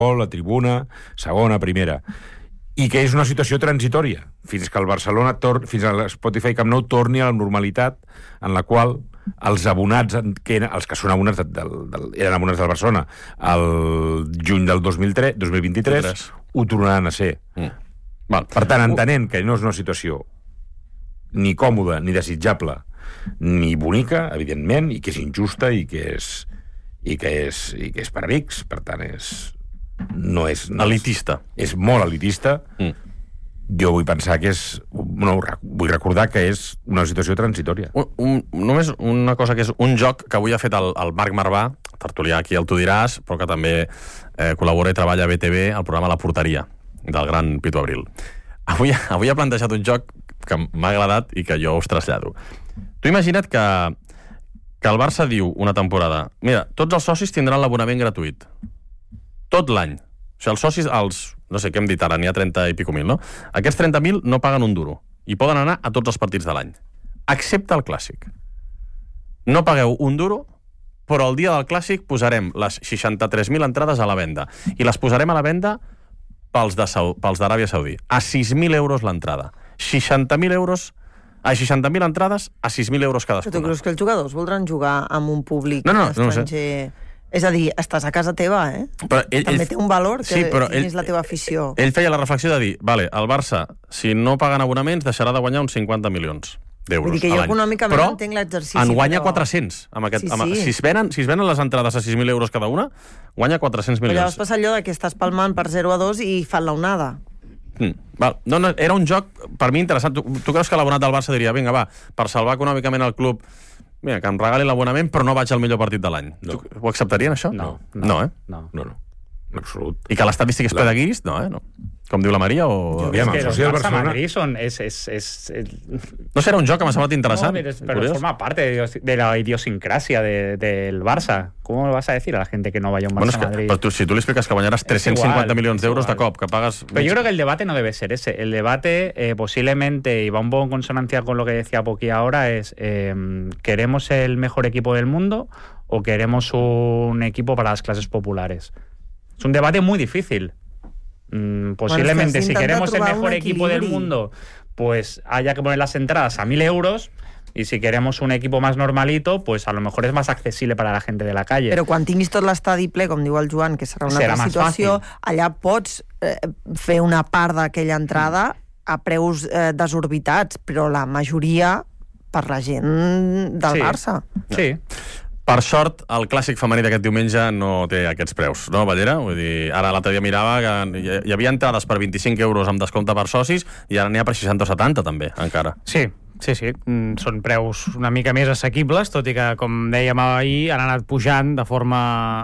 la tribuna, segona, primera, i que és una situació transitòria, fins que el Barcelona, fins a l'Spotify Camp Nou torni a la normalitat en la qual els abonats, els que són abonats eren abonats del Barcelona el juny del 2023, ho tornaran a ser. Per tant, entenent que no és una situació ni còmoda, ni desitjable, ni bonica, evidentment, i que és injusta i que és per rics, per tant no és elitista. És molt elitista. Jo vull pensar que vull recordar que és una situació transitòria. Només una cosa, que és un joc que avui ha fet el Marc Marvà, tertulià aquí el Tu diràs, però que també col·labora i treballa a BTV al programa La Porteria, del gran Pitu Abril. Avui ha plantejat un joc que m'ha agradat i que jo us trasllado. Tu imagina't que el Barça diu una temporada: mira, tots els socis tindran l'abonament gratuït. Tot l'any. O sigui, els socis, no sé què hem dit ara, n'hi ha 30 i pico mil, no? Aquests 30.000 no paguen un duro i poden anar a tots els partits de l'any, excepte el Clàssic. No pagueu un duro, però el dia del Clàssic posarem les 63.000 entrades a la venda, i les posarem a la venda pels d'Aràbia Saudí, a 6.000 euros l'entrada. 60.000 entrades a 6.000 euros cadascuna. Però tu creus que els jugadors voldran jugar amb un públic estranger? No. És a dir, estàs a casa teva, Però també té un valor que tinguis la teva afició. Ell feia la reflexió de dir, vale, el Barça, si no paguen abonaments, deixarà de guanyar uns 50 milions d'euros Vull dir que jo econòmicament entenc l'exercici. Però en guanya 400. Si es venen les entrades a 6.000 euros cada una, guanya 400 milions. Però llavors passa allò que estàs palmant per 0-2 i fan l'onada. No, era un joc, per mi, interessant. Tu creus que l'abonat del Barça diria, vinga, va, per salvar econòmicament el club, mira, que em regalin l'abonament, però no vaig al millor partit de l'any. No. Ho acceptarien, això? No. No. En absolut. I que l'estadístic és pedaguís? No. Com diu la Maria? És que el Barça-Madrid no serà un joc que m'ha semblat interessant. Pero forma parte de la idiosincrasia del Barça. ¿Cómo lo vas a decir a la gente que no vaya a un Barça-Madrid? Pero si tú le explicas que guanyaràs 350 millones de euros de cop, que pagas... Pero yo creo que el debate no debe ser ese. El debate, posiblemente, y va un poco en consonancia con lo que decía Poqui ahora, es ¿queremos el mejor equipo del mundo o queremos un equipo para las clases populares? Es un debate muy difícil. Posiblemente, si queremos el mejor equipo del mundo, pues haya que poner las entradas a 1.000 euros, y si queremos un equipo más normalito, pues a lo mejor es más accesible para la gente de la calle. Però quan tinguis tot l'estadi ple, com diu el Joan, que serà una altra situació, allà pots fer una part d'aquella entrada a preus desorbitats, però la majoria per la gent del Barça. Sí. Per sort, el clàssic femení d'aquest diumenge no té aquests preus, no, Ballera? Vull dir, ara l'altre dia mirava que hi havia entrades per 25 euros amb descompte per socis i ara n'hi ha per 60 o 70, també, encara. Sí. Són preus una mica més assequibles, tot i que, com dèiem ahir, han anat pujant de forma...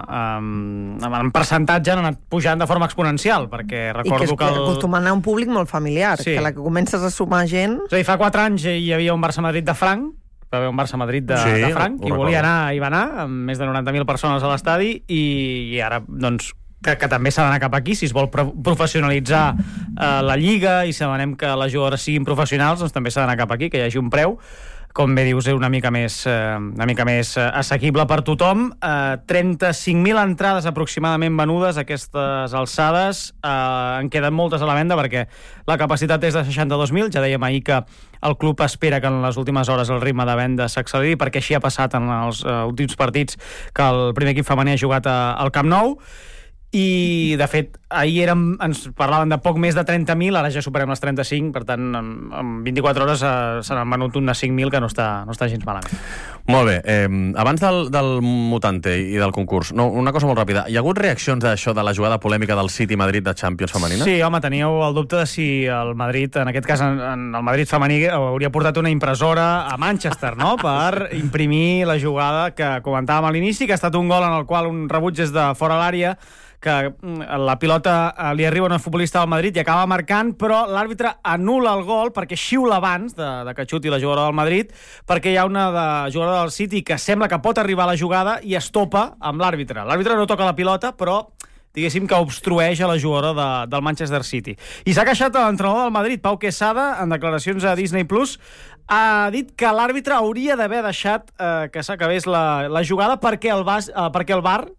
en percentatge han anat pujant de forma exponencial, perquè recordo que... I que acostuma a anar un públic molt familiar, que la que comences a sumar gent... És a dir, fa 4 anys hi havia un Barça-Madrid de franc, va haver un Barça-Madrid de franc, i volia anar, hi va anar, amb més de 90.000 persones a l'estadi, i ara, doncs, que també s'ha d'anar cap aquí, si es vol professionalitzar la Lliga, i si demanem que les jugadores siguin professionals, doncs també s'ha d'anar cap aquí, que hi hagi un preu, com bé dius, una mica més assequible per tothom. 35.000 entrades aproximadament venudes a aquestes alçades. En queden moltes a la venda perquè la capacitat és de 62.000. Ja dèiem ahir que el club espera que en les últimes hores el ritme de venda s'acceleri, perquè així ha passat en els últims partits que el primer equip femení ha jugat al Camp Nou. I, de fet, ahir ens parlaven de poc més de 30.000, ara ja superem les 35, per tant, en 24 hores se n'han venut unes 5.000, que no està gens malament. Molt bé. Abans del Mutante i del concurs, una cosa molt ràpida. Hi ha hagut reaccions a això de la jugada polèmica del City-Madrid de Champions femenina? Sí, home, teníeu el dubte de si el Madrid, en aquest cas en el Madrid femení, hauria portat una impressora a Manchester, no?, per imprimir la jugada que comentàvem a l'inici, que ha estat un gol en el qual un rebuig és de fora l'àrea, que la pilota li arriba a un futbolista del Madrid i acaba marcant, però l'àrbitre anul·la el gol perquè xiula abans de que xuti la jugadora del Madrid, perquè hi ha una jugadora del City que sembla que pot arribar a la jugada i es topa amb l'àrbitre. L'àrbitre no toca la pilota, però diguéssim que obstrueix a la jugadora del Manchester City. I s'ha queixat l'entrenador del Madrid, Pau Quesada, en declaracions a Disney Plus, ha dit que l'àrbitre hauria d'haver deixat que s'acabés la jugada perquè el VAR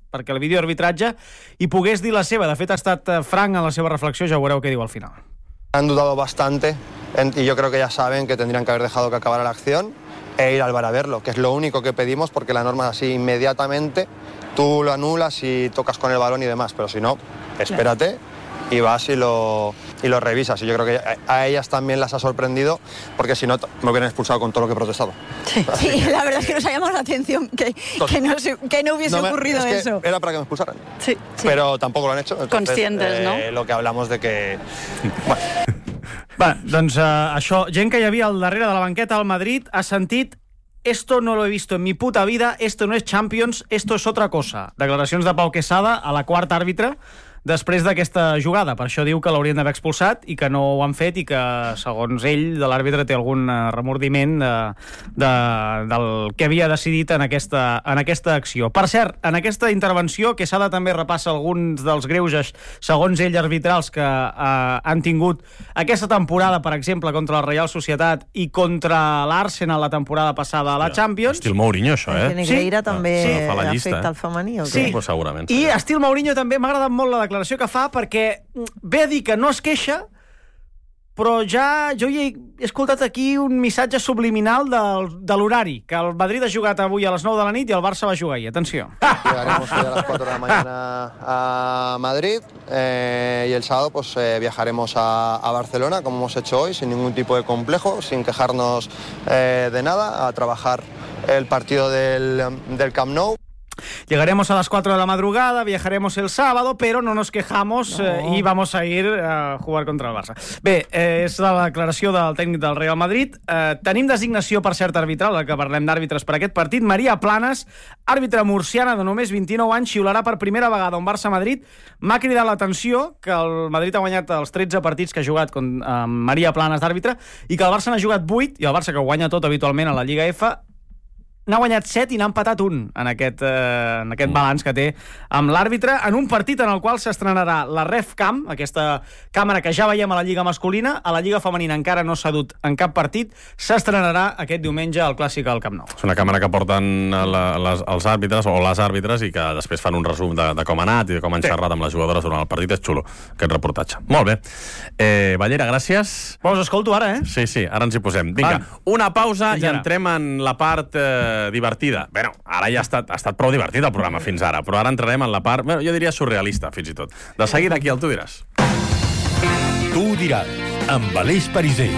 perquè el videoarbitratge hi pogués dir la seva. De fet, ha estat franc en la seva reflexió, ja veureu què diu al final. Han dudado bastante y yo creo que ya saben que tendrían que haber dejado que acabara la acción e ir al VAR a verlo, que es lo único que pedimos porque la norma es así inmediatamente, tú lo anulas y tocas con el balón y demás, pero si no, espérate y vas y lo revisas. Y yo creo que a ellas también las ha sorprendido, porque si no me hubieran expulsado con todo lo que he protestado. Sí, la verdad es que nos ha llamado la atención que no hubiese ocurrido eso. Era para que me expulsaran. Sí. Pero tampoco lo han hecho. Entonces, conscientes, ¿no? Lo que hablamos de que... Bueno. Va, doncs això, gent que hi havia al darrere de la banqueta al Madrid ha sentit «Esto no lo he visto en mi puta vida, esto no es Champions, esto es otra cosa». Declaracions de Pau Quesada a la quarta àrbitre després d'aquesta jugada. Per això diu que l'haurien d'haver expulsat i que no ho han fet i que, segons ell, de l'àrbitre té algun remordiment del que havia decidit en aquesta acció. Per cert, en aquesta intervenció, Quesada també repassa alguns dels greuges, segons ell, arbitrals que han tingut aquesta temporada, per exemple, contra la Reial Societat i contra l'Arsenal la temporada passada a la Champions. Estil Mourinho, això, eh? Negreira també afecta el femení, o què? Sí, pues segurament. I estil Mourinho també m'ha agradat molt la declaració que fa, perquè ve a dir que no es queixa, però ja jo hi he escoltat aquí un missatge subliminal de l'horari, que el Madrid ha jugat avui a les 9 de la nit i el Barça va jugar ahir. Atenció. Llegaremos hoy a las 4 de la mañana a Madrid y el sábado pues viajaremos a Barcelona, como hemos hecho hoy, sin ningún tipo de complejo, sin quejarnos de nada, a trabajar el partido del Camp Nou. Llegaremos a las 4 de la madrugada, viajaremos el sábado, pero no nos quejamos y vamos a ir a jugar contra el Barça. Bé, és la declaració del tècnic del Real Madrid. Tenim designació, per cert, arbitral, que parlem d'àrbitres per aquest partit. Maria Planas, àrbitre murciana de només 29 anys, xiularà per primera vegada un Barça-Madrid. M'ha cridat l'atenció que el Madrid ha guanyat els 13 partits que ha jugat amb Maria Planas d'àrbitre i que el Barça n'ha jugat 8, i el Barça, que guanya tot habitualment a la Lliga F, n'ha guanyat 7 i n'ha empatat 1 en aquest balanç que té amb l'àrbitre, en un partit en el qual s'estrenarà la RefCam, aquesta càmera que ja veiem a la Lliga masculina. A la Lliga femenina encara no s'ha dut en cap partit. S'estrenarà aquest diumenge al Clàssic al Camp Nou. És una càmera que porten els àrbitres o les àrbitres i que després fan un resum de com ha anat i de com han xerrat amb les jugadores durant el partit. És xulo, aquest reportatge. Molt bé. Ballera, gràcies. Us escolto ara, eh? Sí, ara ens hi posem. Vinga, una pausa i entrem en la part divertida. Bé, ara ja ha estat prou divertit el programa fins ara, però ara entrarem en la part, jo diria surrealista, fins i tot. De seguida, aquí el Tu diràs. Tu diràs, amb Aleix Pariser.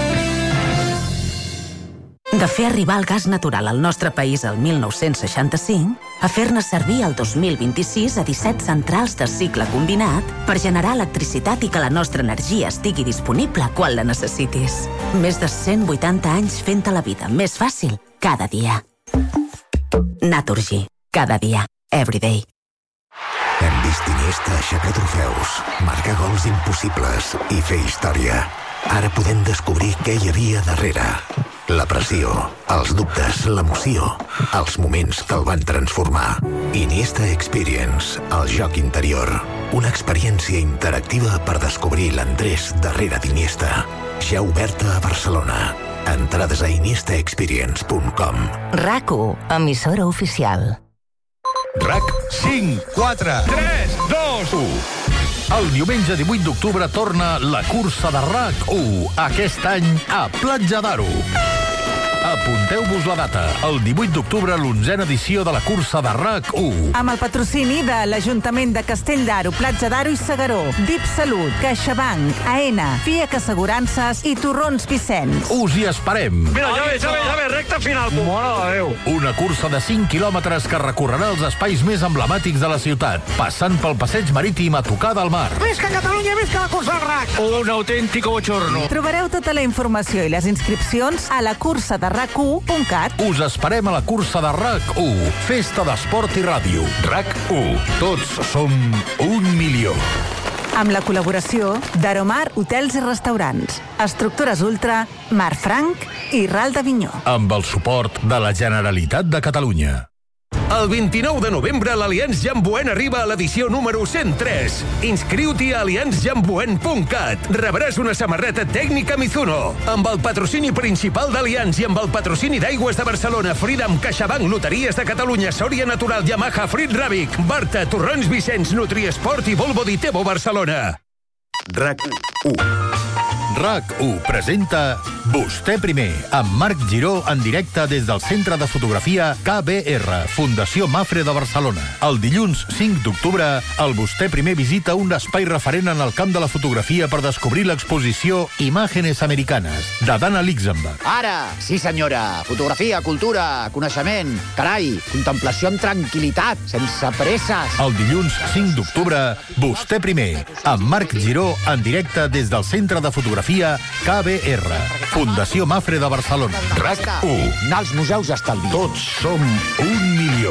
De fer arribar el gas natural al nostre país el 1965 a fer-ne servir el 2026 a 17 centrals de cicle combinat per generar electricitat i que la nostra energia estigui disponible quan la necessitis. Més de 180 anys fent-te la vida més fàcil cada dia. Naturgy. Cada dia. Everyday. Hem vist Iniesta aixecar trofeus, marcar gols impossibles i fer història. Ara podem descobrir què hi havia darrere. La pressió, els dubtes, l'emoció, els moments que el van transformar. Iniesta Experience, el joc interior. Una experiència interactiva per descobrir l'Andrés darrere d'Iniesta. Ja oberta a Barcelona. Entrades a iniestaexperience.com. RAC1, emissora oficial. RAC 5, 4, 3, 2, 1. El diumenge 18 d'octubre torna la cursa de RAC1, aquest any a Platja d'Aro. Apunteu-vos la data, el 18 d'octubre, l'11a edició de la cursa de RAC1. Amb el patrocini de l'Ajuntament de Castell d'Aro, Platja d'Aro i Segaró, DIP Salut, CaixaBank, AENA, FIAC Assegurances i Torrons Vicenç. Us hi esperem. Mira, ja ve, recta final. Mare de Déu. Una cursa de 5 quilòmetres que recorrerà els espais més emblemàtics de la ciutat, passant pel passeig marítim a tocar del mar. Visca Catalunya, visca la cursa del RAC! Un autèntic bochorno. Trobareu tota la informació i les inscripcions a la cursa de RAC1.cat. Us esperem a la cursa de RAC1, festa d'esport i ràdio. RAC1, tots som 1 milió. Amb la col·laboració d'Aromar Hotels i Restaurants, Estructures Ultra, Marfranc i Ral d'Avinyó. Amb el suport de la Generalitat de Catalunya. El 29 de novembre l'Allianz Jamboen arriba a l'edició número 103. Inscriu-t'hi a allianzjamboen.cat. Rebràs una samarreta tècnica Mizuno. Amb el patrocini principal d'Allianz i amb el patrocini d'Aigües de Barcelona, Freedom, CaixaBank, Loteries de Catalunya, Sòria Natural, Yamaha, Frit Ràbic, Barta, Torrons Vicenç, Nutriesport i Volvo Ditebo Barcelona. RAC1 presenta Vostè primer, amb Marc Giró en directe des del Centre de Fotografia KBR, Fundació Mafre de Barcelona. El dilluns 5 d'octubre, el Vostè primer visita un espai referent en el camp de la fotografia per descobrir l'exposició Imágenes Americanes, de Dana Luxemburg. Ara, sí senyora, fotografia, cultura, coneixement, carai, contemplació amb tranquil·litat, sense presses. El dilluns 5 d'octubre, Vostè primer, amb Marc Giró en directe des del Centre de Fotografia KBR, Fundació Mafre de Barcelona. RAC1. Anar als museus estalvi. Tots som 1 milió.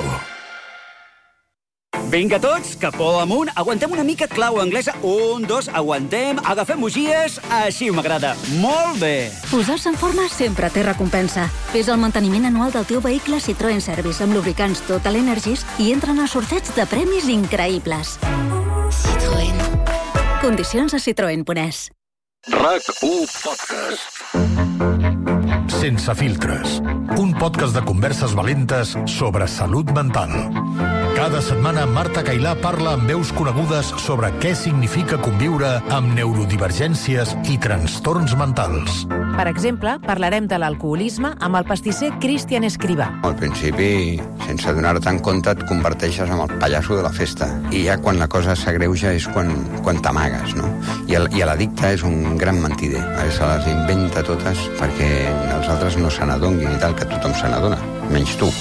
Vinga tots, capó amunt, aguantem una mica clau anglesa. 1, 2, aguantem, agafem bugies, així m'agrada. Molt bé. Posar-se en forma sempre té recompensa. Fes el manteniment anual del teu vehicle Citroën Service amb lubricants Total Energies i entren al sorteig de premis increïbles. Citroën. Condicions a citroen.es. RAC1 Podcast. Sense filtres. Un podcast de converses valentes sobre salut mental. Cada setmana Marta Cailà parla amb veus conegudes sobre què significa conviure amb neurodivergències i trastorns mentals. Per exemple, parlarem de l'alcoholisme amb el pastisser Cristian Escrivà. Al principi, sense donar-te en compte, et converteixes en el pallasso de la festa. I ja quan la cosa s'agreuja és quan t'amagues, no? I l'addicte és un gran mentider. Se les inventa totes perquè els altres no se n'adonguin i tal, que tothom se n'adona, menys tu.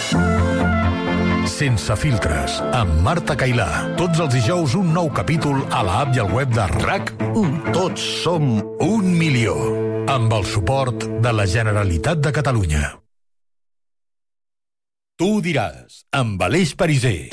Sense filtres, amb Marta Cailà. Tots els dijous un nou capítol a l'app i al web de RAC1. Tots som 1 milió. Amb el suport de la Generalitat de Catalunya. Tu ho diràs, amb Aleix Pariser.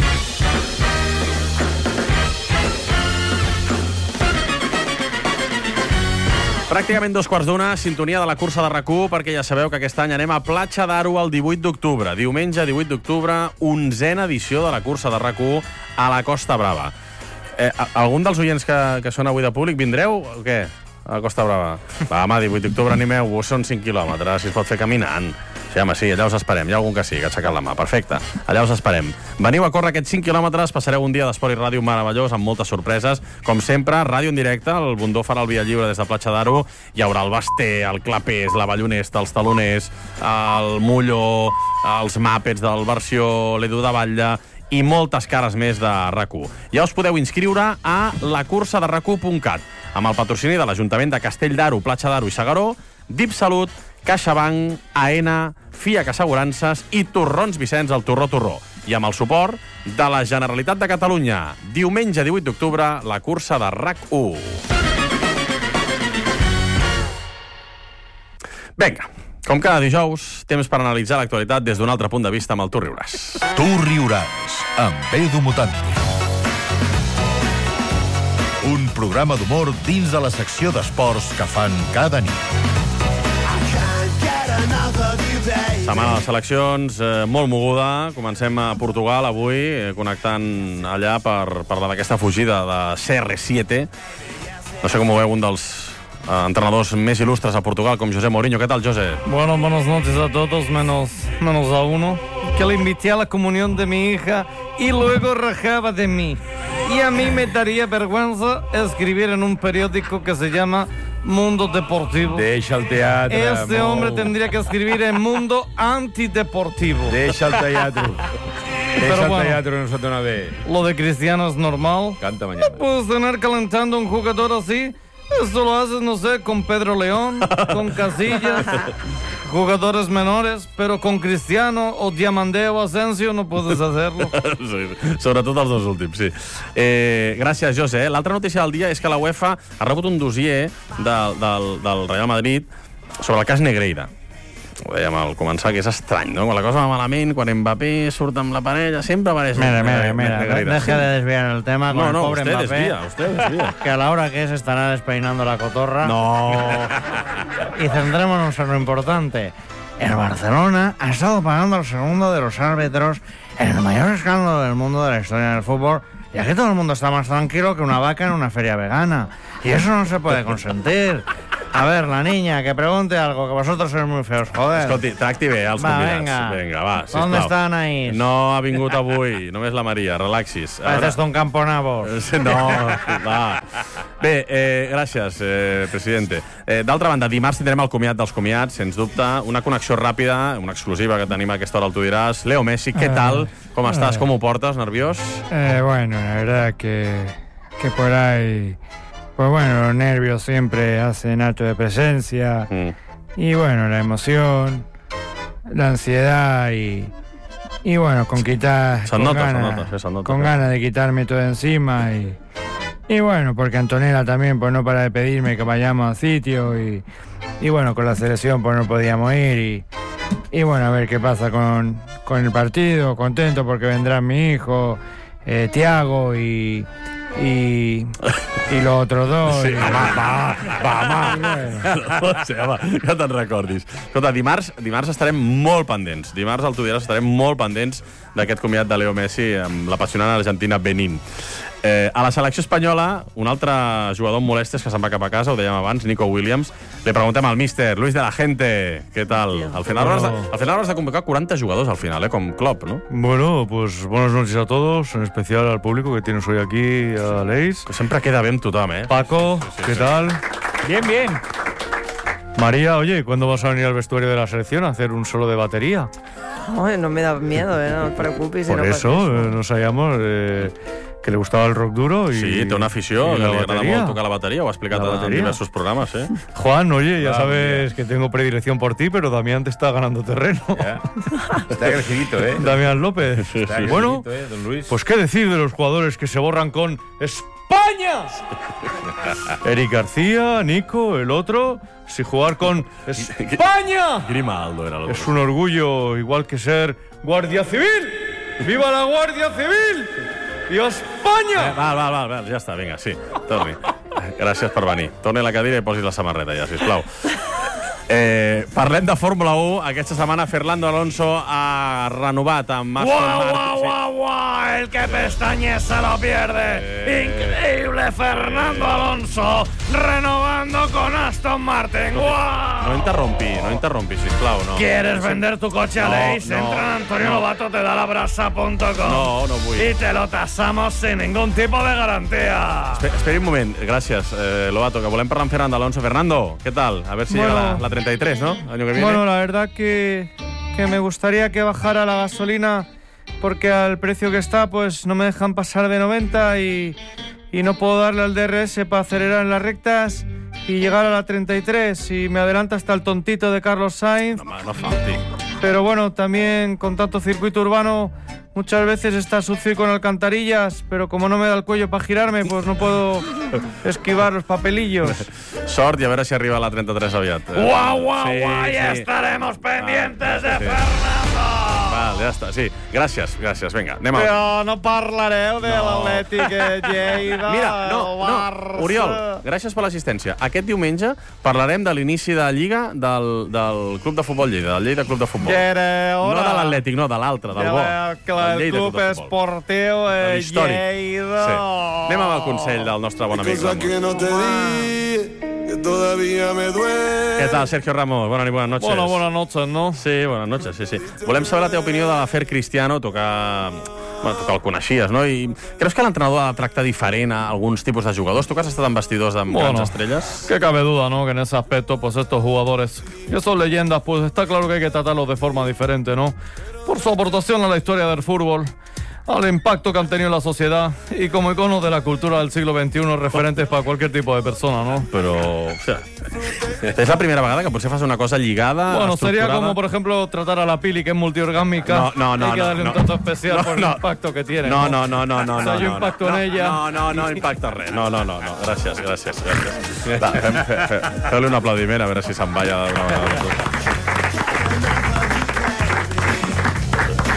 Pràcticament 2:15, sintonia de la cursa de RAC1, perquè ja sabeu que aquest any anem a Platja d'Aro el 18 d'octubre. Diumenge 18 d'octubre, 11a edició de la cursa de RAC1 a la Costa Brava. Algun dels oients que són avui de públic vindreu o què? A la Costa Brava. Va, home, 18 d'octubre animeu-vos, són 5 quilòmetres, si es pot fer caminant. Sí, home, sí, allà us esperem. Hi ha algun que sí, que ha aixecat la mà. Perfecte. Allà us esperem. Veniu a córrer aquests 5 quilòmetres, passareu un dia d'esport i ràdio meravellós amb moltes sorpreses. Com sempre, ràdio en directe, el Bundó farà el Via Lliure des de Platja d'Aro. Hi haurà el Basté, el Clapés, la Vallonesta, els Taloners, el Molló, els Màpets del Versió, l'Edu de Batlle i moltes cares més de RAC1. Ja us podeu inscriure a lacursaderrac1.cat amb el patrocini de l'Ajuntament de Castell d'Aro, Platja d'Aro i Segaró, DIP Salut, CaixaBank, AENA, FIAC Assegurances i Torrons Vicenç, el Torró. I amb el suport de la Generalitat de Catalunya. Diumenge 18 d'octubre, la cursa de RAC1. Vinga, com cada dijous, temps per analitzar l'actualitat des d'un altre punt de vista amb el Tu riuràs. Tu riuràs, amb Edu Mutanti. Un programa d'humor dins de la secció d'esports que fan cada nit. Setmana de seleccions molt moguda. Comencem a Portugal avui, connectant allà per parlar d'aquesta fugida de CR7. No sé com ho veu un dels entrenadors més il·lustres a Portugal, com José Mourinho. ¿Qué tal, José? Bueno, buenas noches a todos, menos a uno, que le invité a la comunión de mi hija y luego rajaba de mí. Y a mí me daría vergüenza escribir en un periódico que se llama Mundo Deportivo. Deixa el teatre. Este hombre tendría que escribir en Mundo Antideportivo. Deixa el teatro. Deixa el teatro, no se te dona bé. Lo de Cristiano es normal. Canta mañana. No puedes tener calentando un jugador así. Esto lo haces, no sé, con Pedro León, con Casillas, jugadores menores, pero con Cristiano o Diamandeu o Asensio no puedes hacerlo. Sí, sobretot els dos últims, sí. Gràcies, José. L'altra notícia del dia és que la UEFA ha rebut un dossier del Real Madrid sobre el cas Negreira. Ho dèiem al començar, que és estrany, ¿no? Quan la cosa va malament, quan Mbappé surt amb la parella, sempre apareix... Mira, deja de desviar el tema con el pobre Mbappé. Usted desvía. Que a la hora que es estará despeinando la cotorra. No. Y centrémonos en lo importante. el Barcelona ha estado pagando al segundo de los árbitros en el mayor escándalo del mundo de la historia del fútbol, y aquí todo el mundo está más tranquilo que una vaca en una feria vegana. Y eso no se puede consentir. A ver, la niña, que pregunte algo, que vosotros sois muy feos, joder. Escolti, tracti bé els convidats. Vinga, va, sisplau. ¿Dónde está Anaís? No ha vingut avui, només la Maria, relaxis. Pareces un camponabos. No, va. Bé, gràcies, presidente. D'altra banda, dimarts tindrem el comiat dels comiats, sens dubte. Una connexió ràpida, una exclusiva que tenim a aquesta hora, tu diràs. Leo Messi, què tal? Com estàs? Com ho portes? ¿Nerviós? Bueno, la verdad que por ahí... Pues bueno, los nervios siempre hacen acto de presencia. Y bueno, la emoción, la ansiedad y bueno, con ganas de quitarme todo encima. Y bueno, porque Antonella también pues no para de pedirme que vayamos al sitio. Y bueno, con la selección pues no podíamos ir. Y bueno, a ver qué pasa con el partido. Contento porque vendrá mi hijo, Thiago y los otros dos. Sí, va. No sé, home, que te'n recordis. Escolta, dimarts estarem molt pendents. Dimarts al Tu diràs estarem molt pendents d'aquest comiat de Leo Messi amb l'apassionant Argentina Benín. A la selecció espanyola, un altre jugador amb molèsties que se'n va cap a casa, ho dèiem abans, Nico Williams. Le preguntem al míster, Luis de la Gente, què tal? Al final habrás de convocar 40 jugadors al final, com Klopp, ¿no? Bueno, pues buenas noches a todos, en especial al público que tienes hoy aquí, a Leis. Que sempre queda bé amb tothom, Paco, ¿qué tal? Bien, bien. María, oye, ¿cuándo vas a venir al vestuario de la selección a hacer un solo de batería? No me da miedo, no os preocupes. Por eso nos sabíamos que le gustaba el rock duro. Sí, té una afició, que li agrada molt tocar la batería, ho ha explicat en diversos programas. Juan, oye, ya sabes que tengo predilección por ti, pero Damián te está ganando terreno. Está crecidito, Damián López. Está bueno, don Luis. Pues qué decir de los jugadores que se borran con España. Eric García, Nico, el otro, si jugar con España. Grimaldo era el otro. Es un orgullo, igual que ser Guardia Civil. ¡Viva la Guardia Civil! ¡Viva Espanya! Val, ja està, vinga, sí, torni. Gràcies per venir. Torni a la cadira i posi la samarreta ja, sisplau. Parlem de Fórmula 1. Aquesta setmana Fernando Alonso ha renovat amb Aston Martin. ¡Guau! El que pestañe se lo pierde. Increíble Fernando Alonso renovando con Aston Martin. ¡Guau! No interrompi, sisplau. No. ¿Quieres vender tu coche a Leis? Entra en AntonioLobato-te-da-la-brasa.com. No vull. Y te lo tasamos sin ningún tipo de garantía. Esperi un moment. Gràcies, Lobato, que volem parlar amb Fernando Alonso. Fernando, ¿qué tal? A ver si llega la 33, ¿no? Año que viene. Bueno, la verdad que me gustaría que bajara la gasolina, porque al precio que está, pues no me dejan pasar de 90 y no puedo darle al DRS para acelerar en las rectas y llegar a la 33, y me adelanta hasta el tontito de Carlos Sainz. No falti. Pero bueno, también con tanto circuito urbano muchas veces está sucio con alcantarillas, pero como no me da el cuello para girarme, pues no puedo esquivar los papelillos. Sort, i a veure si arriba a la 33 aviat. Guau, ja estaremos pendientes de Fernando. Val, ja està, sí. Gràcies, vinga, anem a... Però no parlareu de l'Atlètic Lleida, no, Oriol, gràcies per l'assistència. Aquest diumenge parlarem de l'inici de Lliga del Club de Futbol Lleida, del Lleida Club de Futbol. No de l'Atlètic, no, de l'altre, del bo. El Club Esportiu Lleida. Sí. Anem amb el consell del nostre bon amic. ¿Qué tal, Sergio Ramos? Buenas noches. Bueno, buenas noches, ¿no? Sí, buenas noches, sí. Volem saber la teva opinió de l'afer Cristiano, tocar el coneixies, no? I creus que l'entrenador ha de tractar diferent a alguns tipus de jugadors? Tu que has estat en vestidors amb grans estrelles. Que cabe duda, ¿no? Que en ese aspecto, pues estos jugadores, que son leyendas, pues está claro que hay que tratarlos de forma diferente, ¿no? Por su aportación a la historia del fútbol, al impacto que han tenido en la sociedad y como iconos de la cultura del siglo XXI referentes para cualquier tipo de persona, ¿no? Pero, o sea, es la primera vegada que potser fas una cosa lligada, bueno, sería como, por ejemplo, tratar a la Pili, que es multiorgàmica. Hay que darle un trato especial por el impacto que tiene. No. Hay un impacto en ella. No impacta res. No. Gràcies. Va, feu-li un aplaudiment a veure si se'n vaya d'una vegada.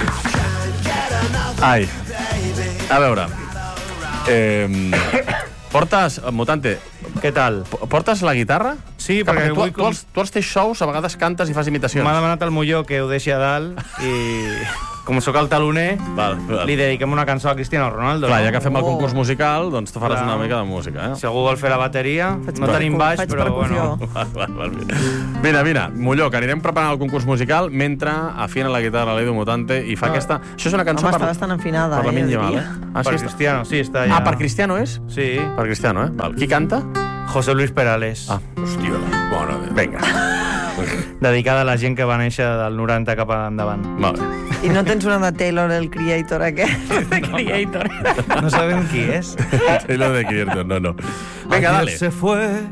Ai, a veure, Portes, Mutante... Què tal? Portes la guitarra? Sí, perquè tu els teus shows, a vegades cantes i fas imitacions. M'ha demanat el Molló que ho deixi a dalt i... Com sóc el taloner, li dediquem una cançó a Cristiano Ronaldo. Clar, ja que fem el concurs musical, doncs tu faràs una mica de música, Si algú vol fer la bateria, no tenim baix, però bueno... Mira, Molló, que anirem preparant el concurs musical mentre afina la guitarra l'Edu Mutante i fa aquesta... Això és una cançó està bastant afinada, per la Minji Mal, Per Cristiano, sí, està ja... Per Cristiano és? Sí. Per Cristiano, Qui canta? José Luis Perales. Hòstia, bona. Vinga. Dedicada a la gent que va néixer del 90 cap endavant. Molt bé. I no tens una de Taylor, el Creator, aquest? Creator. No sabem qui és. Taylor de Creator, no. Venga, dale. Se fue